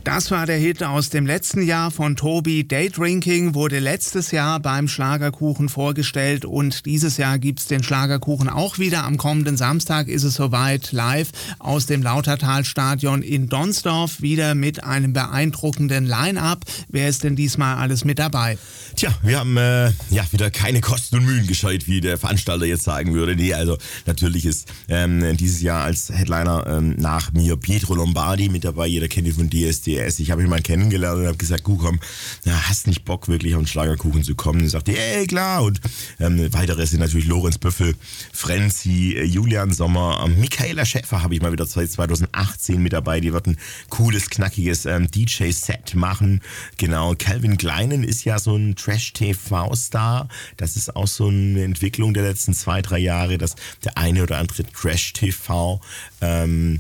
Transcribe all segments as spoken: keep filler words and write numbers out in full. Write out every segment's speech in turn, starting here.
Das war der Hit aus dem letzten Jahr von Tobi. Daydrinking wurde letztes Jahr beim Schlagerkuchen vorgestellt und dieses Jahr gibt's den Schlagerkuchen auch wieder. Am kommenden Samstag ist es soweit, live aus dem Lautertal-Stadion in Donsdorf, wieder mit einem beeindruckenden Line-Up. Wer ist denn diesmal alles mit dabei? Tja, wir haben äh, ja wieder keine Kosten und Mühen gescheut, wie der Veranstalter jetzt sagen würde. Nee, also natürlich ist ähm, dieses Jahr als Headliner ähm, nach mir Pietro Lombardi mit dabei. Jeder kennt ihn von D S D S. Ich habe ihn mal kennengelernt und habe gesagt, du komm, na, hast nicht Bock wirklich auf den Schlagerkuchen zu kommen? Und sagte, ey, klar. Und ähm, weitere sind natürlich Lorenz Büffel, Frenzy, äh, Julian Sommer, äh, Michaela Schäfer habe ich mal wieder seit zweitausendachtzehn mit dabei. Die wird ein cooles, knackiges ähm, D J-Set machen. Genau, Calvin Kleinen ist ja so ein Trash-T V-Star. Das ist auch so eine Entwicklung der letzten zwei, drei Jahre, dass der eine oder andere Trash-T V ähm,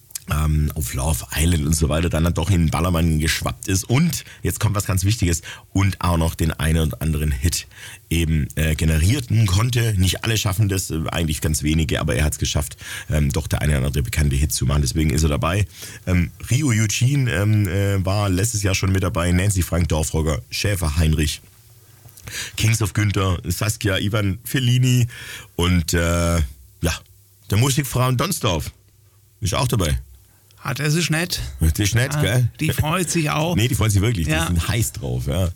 ähm, auf Love Island und so weiter dann, dann doch in den Ballermann geschwappt ist und, jetzt kommt was ganz Wichtiges, und auch noch den einen oder anderen Hit eben äh, generierten konnte. Nicht alle schaffen das, äh, eigentlich ganz wenige, aber er hat es geschafft, ähm, doch der eine oder andere bekannte Hit zu machen. Deswegen ist er dabei. Ähm, Rio Eugene ähm, äh, war letztes Jahr schon mit dabei, Nancy Frank Dorfrocker, Schäfer Heinrich, Kings of Günther, Saskia, Ivan Fellini und äh, ja, der Musikfrau in Donsdorf ist auch dabei. Hat er sich nett? Die ist nett, ja, gell? Die freut sich auch. Nee, die freut sich wirklich. Ja. Die sind heiß drauf, ja.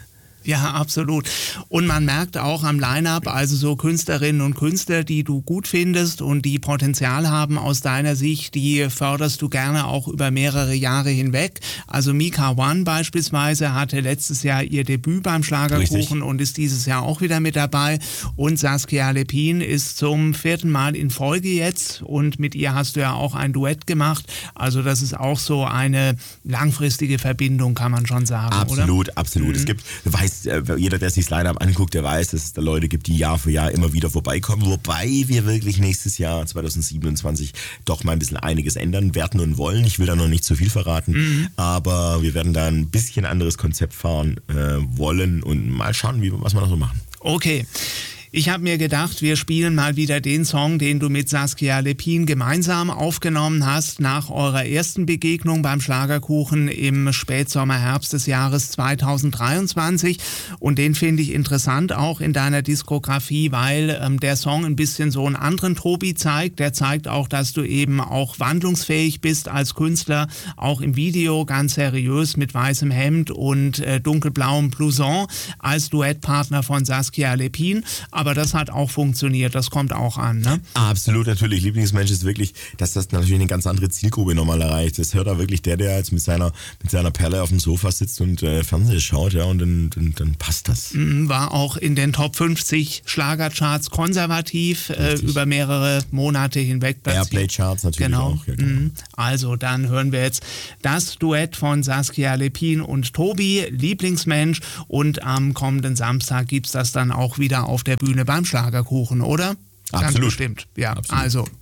Ja, absolut. Und man merkt auch am Line-Up, also so Künstlerinnen und Künstler, die du gut findest und die Potenzial haben aus deiner Sicht, die förderst du gerne auch über mehrere Jahre hinweg. Also Mika One beispielsweise hatte letztes Jahr ihr Debüt beim Schlagerkuchen Richtig. Und ist dieses Jahr auch wieder mit dabei. Und Saskia Lepin ist zum vierten Mal in Folge jetzt und mit ihr hast du ja auch ein Duett gemacht. Also das ist auch so eine langfristige Verbindung, kann man schon sagen, absolut, oder? Absolut, mhm. Es gibt, du weißt, jeder, der sich das Line-Up anguckt, der weiß, dass es da Leute gibt, die Jahr für Jahr immer wieder vorbeikommen, wobei wir wirklich nächstes Jahr zweitausendsiebenundzwanzig doch mal ein bisschen einiges ändern werden und wollen. Ich will da noch nicht zu viel verraten, mhm. aber wir werden da ein bisschen anderes Konzept fahren äh, wollen und mal schauen, wie, was wir da so machen. Okay. Ich habe mir gedacht, wir spielen mal wieder den Song, den du mit Saskia Lepin gemeinsam aufgenommen hast, nach eurer ersten Begegnung beim Schlagerkuchen im Spätsommer, Herbst des Jahres zweitausenddreiundzwanzig. Und den finde ich interessant auch in deiner Diskografie, weil ähm, der Song ein bisschen so einen anderen Tobi zeigt. Der zeigt auch, dass du eben auch wandlungsfähig bist als Künstler, auch im Video ganz seriös mit weißem Hemd und äh, dunkelblauem Blouson als Duettpartner von Saskia Lepin. Aber das hat auch funktioniert, das kommt auch an, ne? Absolut, natürlich. Lieblingsmensch ist wirklich, dass das natürlich eine ganz andere Zielgruppe nochmal erreicht. Das hört da wirklich der, der jetzt mit seiner, mit seiner Perle auf dem Sofa sitzt und äh, Fernsehen schaut, ja, und dann, dann, dann passt das. War auch in den Top fünfzig Schlagercharts konservativ, äh, über mehrere Monate hinweg platziert. Airplay-Charts natürlich genau. auch. Ja, genau. Also, dann hören wir jetzt das Duett von Saskia Lepin und Tobi, Lieblingsmensch, und am kommenden Samstag gibt's das dann auch wieder auf der Bühne beim Schlagerkuchen, oder? Absolut. Ganz bestimmt. Ja, Absolut. Also